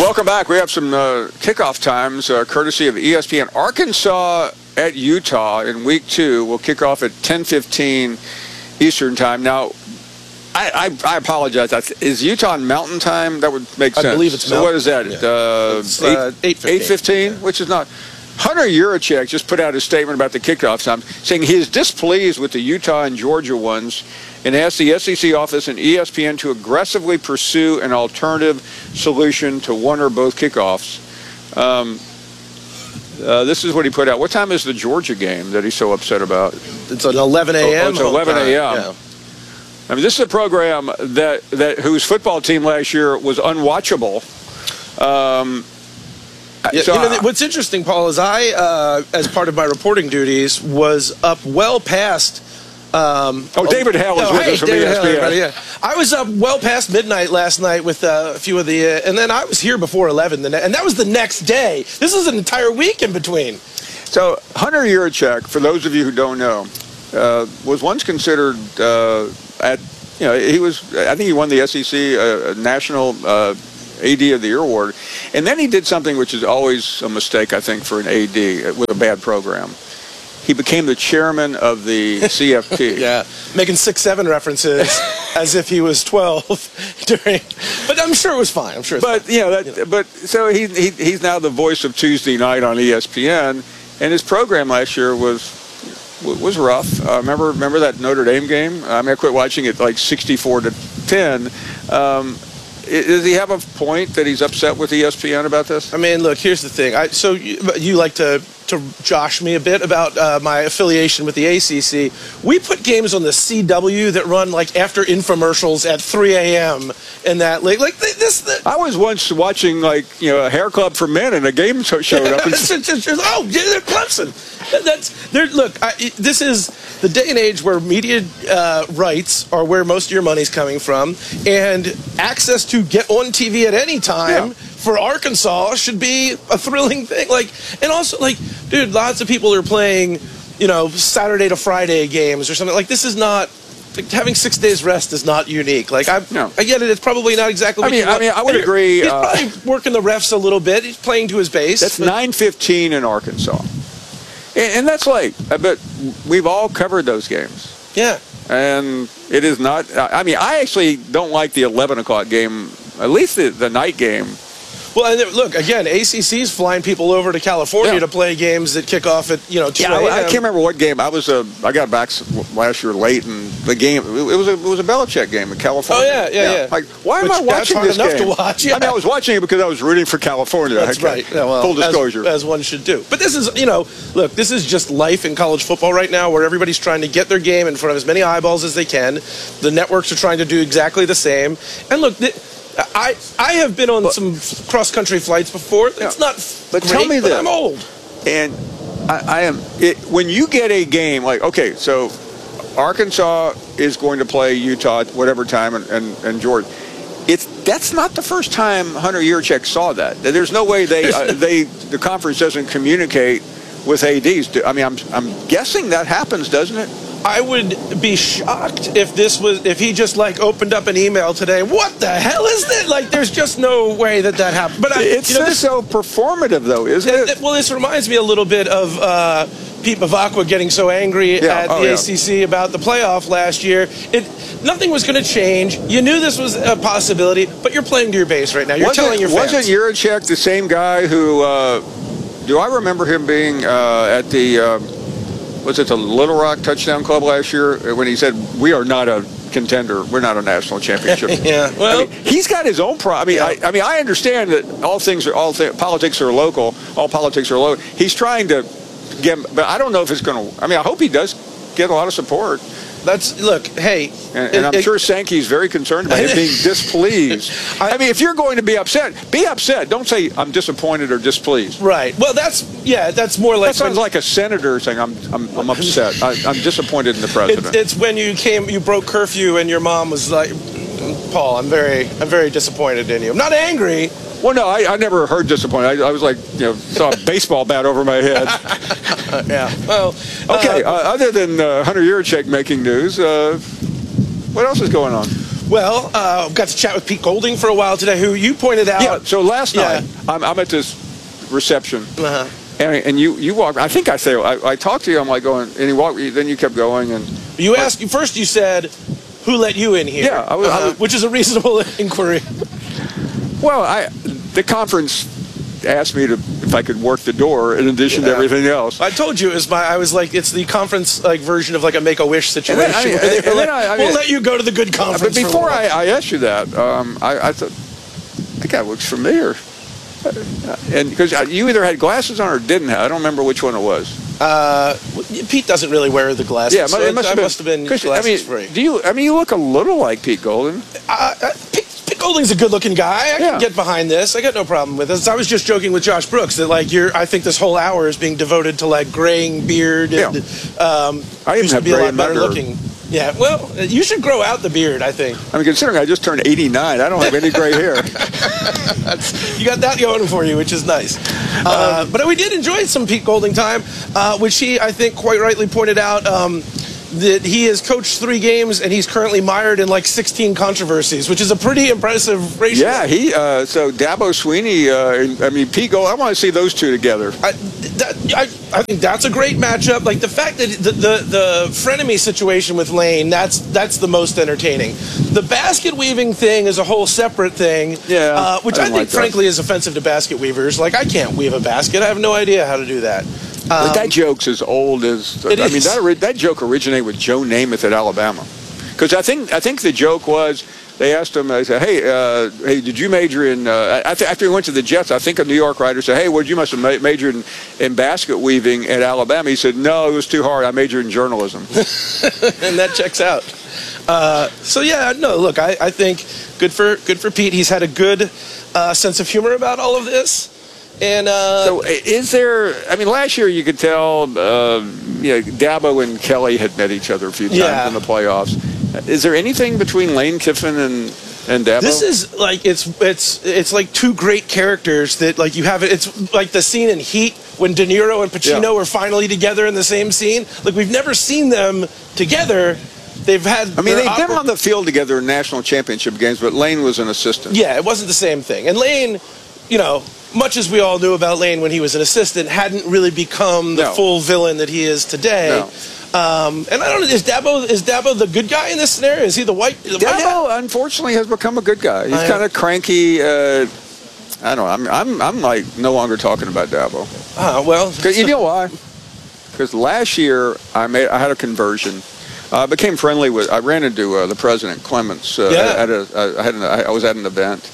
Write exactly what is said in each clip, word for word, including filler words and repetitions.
Welcome back. We have some uh, kickoff times uh, courtesy of E S P N. Arkansas at Utah in week two will kick off at ten fifteen Eastern time. Now, I, I, I apologize. Is Utah in Mountain Time? That would make sense. I believe it's so. Mountain. What is that? Yeah. Uh, it's, uh, eight fifteen, yeah. Which is not. Hunter Yurachek just put out a statement about the kickoff time, saying he is displeased with the Utah and Georgia ones and asked the S E C office and E S P N to aggressively pursue an alternative solution to one or both kickoffs. Um, uh, this is what he put out. What time is the Georgia game that he's so upset about? It's an eleven a m Oh, it's eleven a m Yeah. I mean, this is a program that, that whose football team last year was unwatchable. Um, Yeah, so you know, what's interesting, Paul, is I, uh, as part of my reporting duties, was up well past. Um, oh, David Hale was oh, with hey, us from David E S P N. Hale, yeah. I was up well past midnight last night with uh, a few of the, uh, and then I was here before eleven, the ne- and that was the next day. This is an entire week in between. So Hunter Yurachek, for those of you who don't know, uh, was once considered uh, at, you know, he was, I think he won the S E C uh, National uh, A D of the Year award, and then he did something which is always a mistake, I think, for an A D with a bad program. He became the chairman of the C F P. Yeah, making six, seven references as if he was twelve during. But I'm sure it was fine. I'm sure. It's but fine. you know, that, you know, but so he, he he's now the voice of Tuesday night on E S P N, and his program last year was was rough. Uh, remember remember that Notre Dame game? I mean, I quit watching it like sixty-four to ten. Um, Does he have a point that he's upset with E S P N about this? I mean, look, here's the thing. I, so you, you like to, to josh me a bit about uh, my affiliation with the A C C. We put games on the C W that run like after infomercials at three a m in that league. Like this. The, I was once watching like you know a hair club for men, and a game showed up. And oh, yeah, they're Clemson. That's they're, look. I, this is the day and age where media uh, rights are where most of your money's coming from, and access to get on T V at any time. Yeah. For Arkansas should be a thrilling thing. Like, and also, like, dude, lots of people are playing, you know, Saturday to Friday games or something. Like, this is not, like, having six days rest is not unique. Like, I, no. I get it. It's probably not exactly. I What mean, you I want. mean, I would And agree. He's uh, probably working the refs a little bit. He's playing to his base. That's but, nine fifteen in Arkansas, and, and that's late. But we've all covered those games. Yeah. And it is not. I mean, I actually don't like the eleven o'clock game. At least the, the night game. Well, and look, again, A C C's flying people over to California yeah. to play games that kick off at, you know, two yeah, a m I, I can't remember what game. I was uh, I got back last year late, and the game, it was a, it was a Belichick game in California. Oh, yeah, yeah, yeah. Like, why am Which, I watching that's hard this enough game? to watch, yeah. I mean, I was watching it because I was rooting for California. That's okay. right. Yeah, well, Full disclosure. As, as one should do. But this is, you know, look, this is just life in college football right now where everybody's trying to get their game in front of as many eyeballs as they can. The networks are trying to do exactly the same. And look, th- I I have been on but, some cross-country flights before. It's yeah. not but great, tell me but this. I'm old. And I, I am, it, when you get a game, like, okay, so Arkansas is going to play Utah at whatever time, and, and, and Georgia. It's that's not the first time Hunter Yurachek saw that. There's no way they uh, they the conference doesn't communicate with A Ds. I mean, I'm I'm guessing that happens, doesn't it? I would be shocked if this was if he just like opened up an email today. What the hell is this? Like, there's just no way that that happened. But I, it's you know, this, so performative, though, isn't it? it? Well, this reminds me a little bit of uh, Pete Bavacqua getting so angry yeah. at oh, the yeah. A C C about the playoff last year. It nothing was going to change. You knew this was a possibility, but you're playing to your base right now. You're wasn't, telling your fans. Wasn't Yurachek the same guy who? Uh, do I remember him being uh, at the? Uh, Was it the Little Rock Touchdown Club last year when he said, we are not a contender, we're not a national championship? yeah, well, I mean, he's got his own problem. I mean, yeah. I, I mean, I understand that all things are all th- politics are local, all politics are local. He's trying to get, but I don't know if it's going to. I mean, I hope he does get a lot of support. That's look, hey, and, and it, I'm it, sure Sankey's very concerned about him being displeased. I, I mean, if you're going to be upset, be upset. Don't say I'm disappointed or displeased. Right. Well, that's yeah, that's more like that sounds when, like a senator saying I'm I'm, I'm upset. I, I'm disappointed in the president. It's, it's when you came, you broke curfew, and your mom was like, "Paul, I'm very, I'm very disappointed in you. I'm not angry." Well, no, I, I never heard disappointed. I, I was like, you know, saw a baseball bat over my head. yeah. Well, okay. Uh, uh, other than uh, Hunter Yurachek making news, uh, what else is going on? Well, uh, got to chat with Pete Golding for a while today, who you pointed out. Yeah. So last Yeah. night, I'm, I'm at this reception, Uh-huh. and, and you you walk. I think I say I, I talked to you. I'm like going, and you walk. Then you kept going, and You asked first. You said, "Who let you in here?" Yeah, I was- I Uh, was- which is a reasonable inquiry. well, I the conference asked me to if I could work the door in addition to Yeah. everything else. I told you it was my. I was like, it's the conference like version of like a Make a Wish situation. And then, I mean, where they and were then like, I- I we'll mean- let you go to the good But conference. for a before while." I, I asked you that, um, I, I thought that guy looks familiar, and because you either had glasses on or didn't have. I don't remember which one it was. Uh, Pete doesn't really wear the glasses. Yeah, so it must I have been. must have been 'cause, glasses I mean, free. do you? I mean, you look a little like Pete Golden. Uh, uh, Pete, Pete Golding's a good-looking guy. I Yeah. can get behind this. I got no problem with this. I was just joking with Josh Brooks that like you're. I think this whole hour is being devoted to like graying beard and Yeah. um, I even used to have be a gray lot in my better beard. looking. Yeah, well, you should grow out the beard. I think I mean, considering I just turned eighty-nine, I don't have any gray hair. you got that going for you, which is nice. Uh, but we did enjoy some Pete Golding time, uh, which he, I think, quite rightly pointed out. Um, that he has coached three games and he's currently mired in like sixteen controversies, which is a pretty impressive ratio. Yeah, he. Uh, so Dabo Sweeney. Uh, I mean, Pete Gold. I want to see those two together. I, that, I, I think that's a great matchup. Like the fact that the, the the frenemy situation with Lane, that's that's the most entertaining. The basket weaving thing is a whole separate thing. Yeah, uh, which I I, don't think, like that. frankly, is offensive to basket weavers. Like I can't weave a basket. I have no idea how to do that. But Um, that joke's as old as. It I mean, is. that ori- that joke originated with Joe Namath at Alabama, because I think I think the joke was they asked him. They said, "Hey, uh, hey, did you major in?" Uh, I th- after he went to the Jets, I think a New York writer said, "Hey, what you must have ma- majored in, in basket weaving at Alabama." He said, "No, it was too hard. I majored in journalism." and that checks out. Uh, so yeah, no, look, I, I think good for good for Pete. He's had a good uh, sense of humor about all of this. And uh, So i- is there? I mean, last year you could tell, uh, you know, Dabo and Kelly had met each other a few times Yeah. in the playoffs. Is there anything between Lane Kiffin and and Dabo? this is like it's it's it's like two great characters that like you have. It's like the scene in Heat when De Niro and Pacino Yeah. were finally together in the same scene. Like we've never seen them together. They've had. I mean, their they've been oper- on the field together in national championship games, but Lane was an assistant. Yeah, it wasn't the same thing. And Lane, you know, much as we all knew about Lane when he was an assistant, hadn't really become the No. full villain that he is today. No. Um, and I don't know, is Dabo is Dabo the good guy in this scenario? Is he the white? The white hat? Dabo, unfortunately, has become a good guy. He's I- kind of cranky. Uh, I don't know. I'm, I'm, I'm like no longer talking about Dabo. Ah, well, 'Cause you know why? Because last year I made, I had a conversion. Uh, I became friendly with. I ran into uh, the president, Clements. Uh, Yeah. At a, I, had an, I was at an event,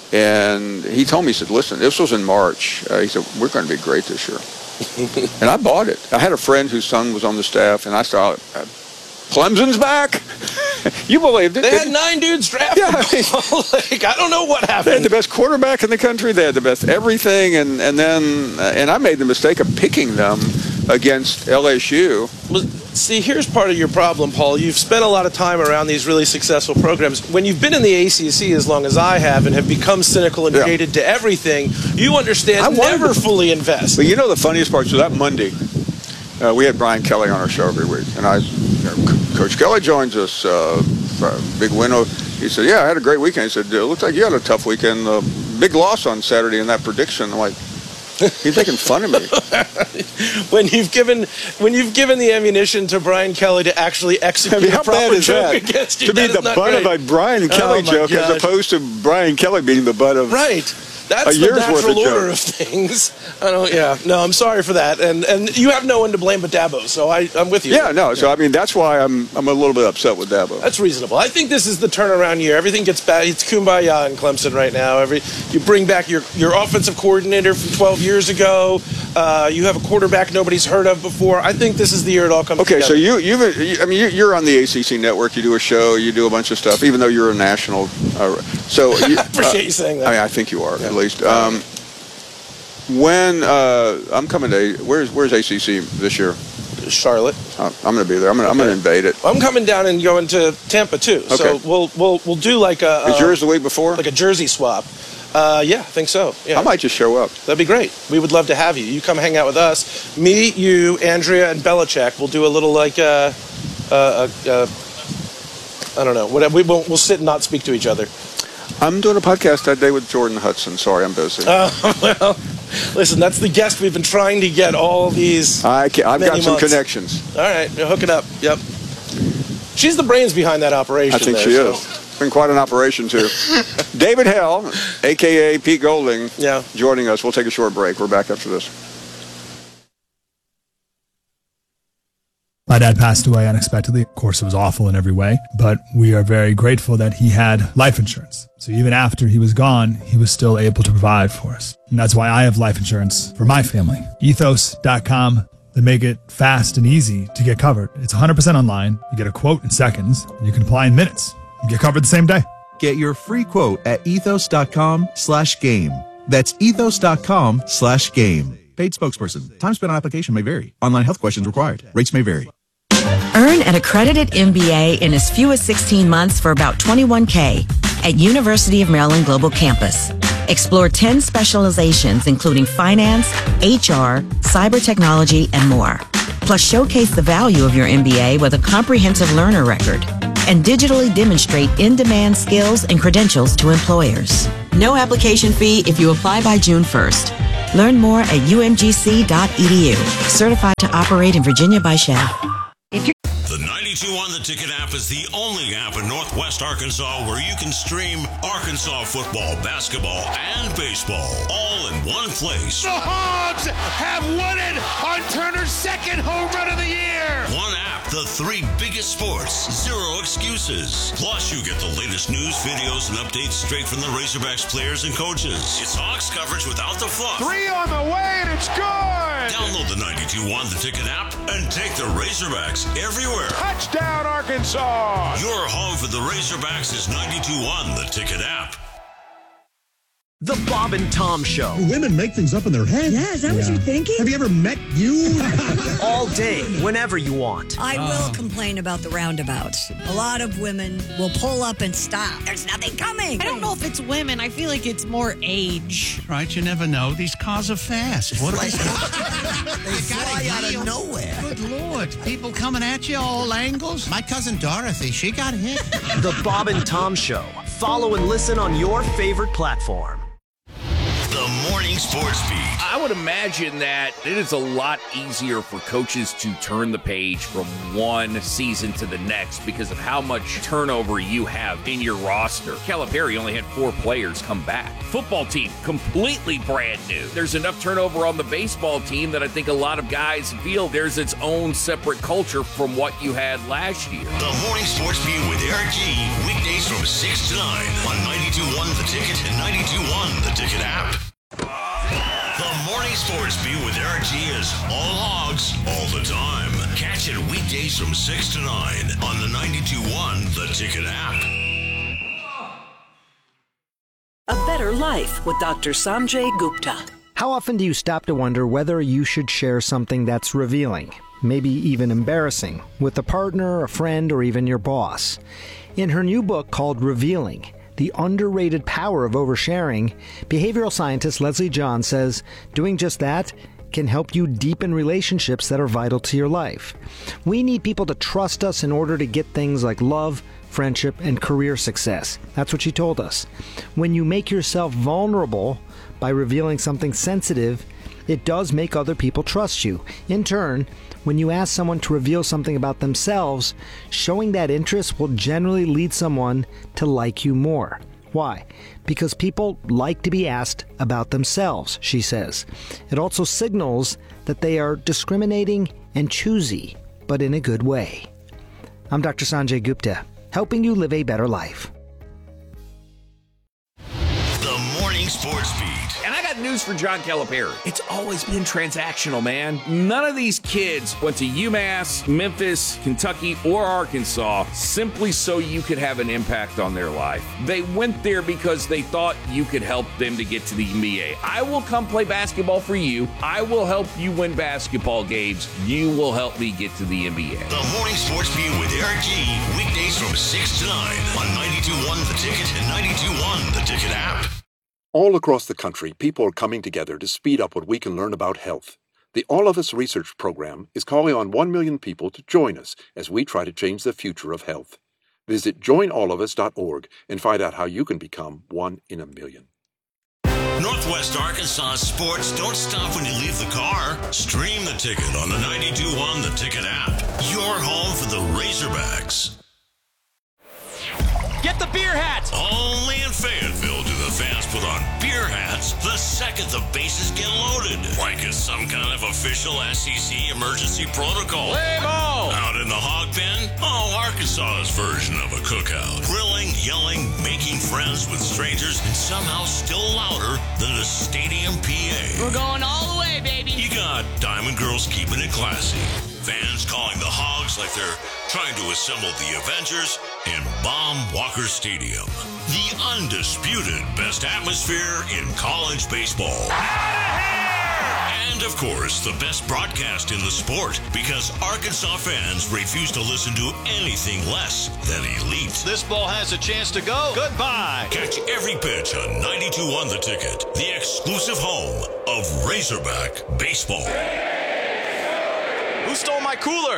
and he told me, he said, "Listen, this was in March." Uh, he said, "We're going to be great this year," and I bought it. I had a friend whose son was on the staff, and I started. Uh, Clemson's back. You believed it? they had didn't- nine dudes drafted. Yeah, I mean- like I don't know what They had happened. the best quarterback in the country. They had the best everything, and and then uh, and I made the mistake of picking them against L S U. Well, see, here's part of your problem, Paul. You've spent a lot of time around these really successful programs. When you've been in the A C C as long as I have and have become cynical and Yeah. jaded to everything, you understand I wanted never to- fully invest. But you know the funniest part? So that Monday, uh, we had Brian Kelly on our show every week, and I, you know, C- Coach Kelly joins us. Uh, for a big win. He said, "Yeah, I had a great weekend." He said, "It looks like you had a tough weekend. Uh, big loss on Saturday in that prediction." I'm like, he's making fun of me. when you've given when you've given the ammunition to Brian Kelly to actually I execute mean, a how proper bad is joke that? against you, To be that is the not butt great. of a Brian Kelly Oh, my joke as gosh. opposed to Brian Kelly being the butt of. Right. That's A the year's worth natural of order jokes. of things. I don't. Yeah. No, I'm sorry for that, and and you have no one to blame but Dabo. So I I'm with you. Yeah, no. So I mean, that's why I'm I'm a little bit upset with Dabo. That's reasonable. I think this is the turnaround year. Everything gets bad. It's kumbaya in Clemson right now. Every you bring back your, your offensive coordinator from twelve years ago. Uh, you have a quarterback nobody's heard of before. I think this is the year it all comes Okay, together. so you, you've, you, I mean, you, you're on the A C C network. You do a show. You do a bunch of stuff, even though you're a national. Uh, so you, I appreciate you saying that. I mean, I think you are at least. Um, when uh, I'm coming to, where's where's A C C this year? Charlotte. Uh, I'm going to be there. I'm going to I'm going to invade it. I'm coming down and going to Tampa too. So Okay. we'll we'll we'll do like a Is uh, yours the week before? like a jersey swap. Uh, yeah, I think so. Yeah. I might just show up. That'd be great. We would love to have you. You come hang out with us. Me, you, Andrea, and Belichick. We'll do a little like uh, uh, uh, uh, I don't know. Whatever. We won't, we'll sit and not speak to each other. I'm doing a podcast that day with Jordan Hudson. Sorry, I'm busy. Uh, well, listen, that's the guest we've been trying to get all these I can, I've got some months. connections. All right, hook it up. Yep. She's the brains behind that operation. I think there, she so. is. It's been quite an operation, too. David Hell, a k a. Pete Golding, yeah. joining us. We'll take a short break. We're back after this. My dad passed away unexpectedly. Of course, it was awful in every way, but we are very grateful that he had life insurance. So even after he was gone, he was still able to provide for us. And that's why I have life insurance for my family. ethos dot com. They make it fast and easy to get covered. It's one hundred percent online. You get a quote in seconds. And you can apply in minutes. You get covered the same day. Get your free quote at ethos dot com slash game. That's ethos dot com slash game. Paid spokesperson. Time spent on application may vary. Online health questions required. Rates may vary. Earn an accredited M B A in as few as sixteen months for about twenty-one K at University of Maryland Global Campus. Explore ten specializations, including finance, H R, cyber technology, and more. Plus, showcase the value of your M B A with a comprehensive learner record and digitally demonstrate in-demand skills and credentials to employers. No application fee if you apply by June first. Learn more at u m g c dot e d u. Certified to operate in Virginia by S H E B. The ninety-two on the Ticket app is the only app in Northwest Arkansas where you can stream Arkansas football, basketball, and baseball all in one place. The Hogs have won it on Turner's second home run of the year. One app, the three biggest sports, zero excuses. Plus, you get the latest news, videos, and updates straight from the Razorbacks players and coaches. It's Hogs coverage without the fluff. Three on the way, and it's good. Download the ninety-two on the Ticket app and take the Razorbacks everywhere. Touchdown, Arkansas! Your home for the Razorbacks is ninety-two on the Ticket app. The Bob and Tom Show. Women make things up in their head. Yeah, is that yeah. what you're thinking? Have you ever met you? All day, whenever you want. I will uh. complain about the roundabouts. A lot of women will pull up and stop. There's nothing coming. I don't know if it's women. I feel like it's more age. Right, you never know. These cars are fast. What like, they fly out of nowhere. Good Lord. People coming at you all angles. My cousin Dorothy, she got hit. The Bob and Tom Show. Follow and listen on your favorite platform. The Morning Sports Beat. I would imagine that it is a lot easier for coaches to turn the page from one season to the next because of how much turnover you have in your roster. Calipari only had four players come back. Football team, completely brand new. There's enough turnover on the baseball team that I think a lot of guys feel there's its own separate culture from what you had last year. The Morning Sports Beat with Eric G. Weekdays from six to nine on ninety-two point one The Ticket and ninety-two point one The Ticket app. The Morning Sports Beat with Eric G is all Hogs, all the time. Catch it weekdays from six to nine on the ninety-two point one The Ticket app. A Better Life with Doctor Sanjay Gupta. How often do you stop to wonder whether you should share something that's revealing, maybe even embarrassing, with a partner, a friend, or even your boss? In her new book called Revealing, The Underrated Power of Oversharing, behavioral scientist Leslie John says doing just that can help you deepen relationships that are vital to your life. We need people to trust us in order to get things like love, friendship, and career success. That's what she told us. When you make yourself vulnerable by revealing something sensitive, it does make other people trust you. In turn, when you ask someone to reveal something about themselves, showing that interest will generally lead someone to like you more. Why? Because people like to be asked about themselves, she says. It also signals that they are discriminating and choosy, but in a good way. I'm Doctor Sanjay Gupta, helping you live a better life. The Morning Sports Beat. And I got news for John Calipari. It's always been transactional, man. None of these kids went to UMass, Memphis, Kentucky, or Arkansas simply so you could have an impact on their life. They went there because they thought you could help them to get to the N B A. I will come play basketball for you. I will help you win basketball games. You will help me get to the N B A. The Morning Sports Beat with Eric G. Weekdays from six to nine on ninety-two point one The Ticket and ninety-two point one The Ticket app. All across the country, people are coming together to speed up what we can learn about health. The All of Us Research Program is calling on one million people to join us as we try to change the future of health. Visit join all of us dot org and find out how you can become one in a million. Northwest Arkansas sports don't stop when you leave the car. Stream the ticket on the ninety-two point one The Ticket app. Your home for the Razorbacks. Get the beer hat! Only in Fayetteville do the fans put on beer hats the second the bases get loaded. Like it's some kind of official S E C emergency protocol. Play ball! Out in the hog pen? Oh, Arkansas's version of a cookout. Grilling, yelling, making friends with strangers, and somehow still louder than the stadium P A. We're going all the way, baby! You got Diamond Girls keeping it classy. Fans calling the Hogs like they're trying to assemble the Avengers in Baum Walker Stadium. The undisputed best atmosphere in college baseball. And, of course, the best broadcast in the sport, because Arkansas fans refuse to listen to anything less than elite. This ball has a chance to go. Goodbye. Catch every pitch on ninety-two point one The Ticket, the exclusive home of Razorback baseball. Who stole my cooler?